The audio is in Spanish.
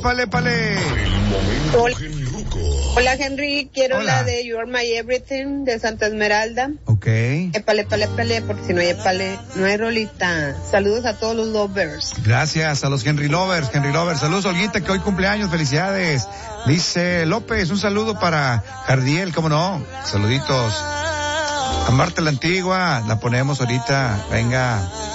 épale. Hola. Hola, Henry, quiero Hola. la de You Are My Everything de Santa Esmeralda. Ok. Épale, porque si no hay épale, no hay rolita. Saludos a todos los lovers. Gracias a los Henry Lovers. Saludos, Olguita, que hoy cumpleaños, felicidades. Dice López, un saludo para Jardiel, cómo no, saluditos. A Marta la Antigua, la ponemos ahorita, venga.